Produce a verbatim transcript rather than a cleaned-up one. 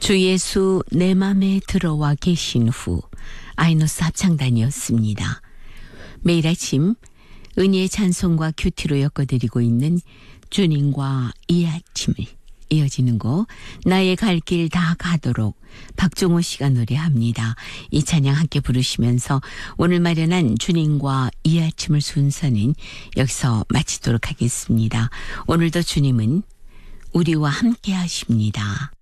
주 예수 내 맘에 들어와 계신 후 아이노스 합창단이었습니다. 매일 아침 은혜의 찬송과 큐티로 엮어드리고 있는 주님과 이 아침을 이어지는 곡 나의 갈 길 다 가도록 박종호 씨가 노래합니다. 이 찬양 함께 부르시면서 오늘 마련한 주님과 이 아침을 순서는 여기서 마치도록 하겠습니다. 오늘도 주님은 우리와 함께 하십니다.